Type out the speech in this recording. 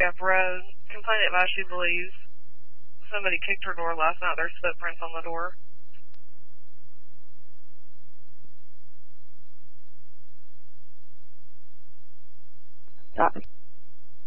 Gap Road. Complainant advised she believes somebody kicked her door last night. There's footprints on the door. Copy.